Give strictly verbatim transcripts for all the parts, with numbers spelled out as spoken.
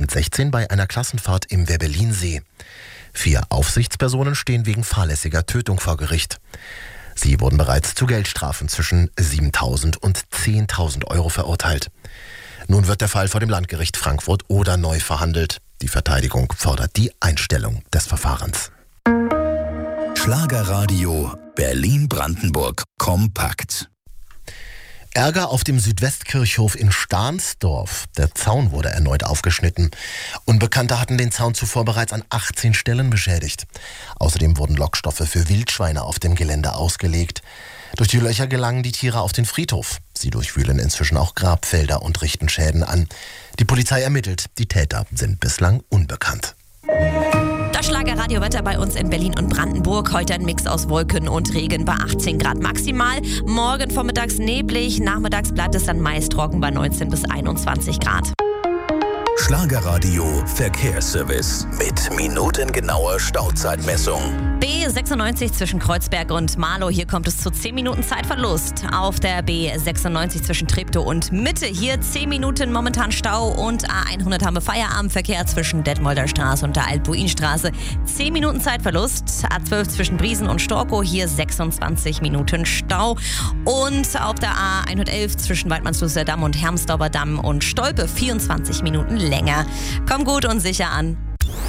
mit sechzehn bei einer Klassenfahrt im Werbellinsee. Vier Aufsichtspersonen stehen wegen fahrlässiger Tötung vor Gericht. Sie wurden bereits zu Geldstrafen zwischen siebentausend und zehntausend Euro verurteilt. Nun wird der Fall vor dem Landgericht Frankfurt-Oder neu verhandelt. Die Verteidigung fordert die Einstellung des Verfahrens. Schlagerradio Berlin-Brandenburg kompakt. Ärger auf dem Südwestkirchhof in Stahnsdorf. Der Zaun wurde erneut aufgeschnitten. Unbekannte hatten den Zaun zuvor bereits an achtzehn Stellen beschädigt. Außerdem wurden Lockstoffe für Wildschweine auf dem Gelände ausgelegt. Durch die Löcher gelangen die Tiere auf den Friedhof. Sie durchwühlen inzwischen auch Grabfelder und richten Schäden an. Die Polizei ermittelt. Die Täter sind bislang unbekannt. Das Schlagerradiowetter bei uns in Berlin und Brandenburg. Heute ein Mix aus Wolken und Regen bei achtzehn Grad maximal. Morgen vormittags neblig, nachmittags bleibt es dann meist trocken bei neunzehn bis einundzwanzig Grad. Schlagerradio Verkehrsservice mit minutengenauer Stauzeitmessung. B sechsundneunzig zwischen Kreuzberg und Marlow. Hier kommt es zu zehn Minuten Zeitverlust. Auf der B sechsundneunzig zwischen Treptow und Mitte. Hier zehn Minuten momentan Stau. Und A hundert haben wir Feierabendverkehr zwischen Detmolder Straße und der Altbuinstraße. zehn Minuten Zeitverlust. A zwölf zwischen Briesen und Storkow. Hier sechsundzwanzig Minuten Stau. Und auf der A hundertelf zwischen Waldmannslußer Damm und Hermsdorfer Damm und Stolpe vierundzwanzig Minuten länger. Komm gut und sicher an.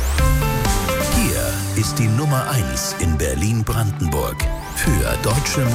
Hier ist die Nummer eins in Berlin-Brandenburg für deutsche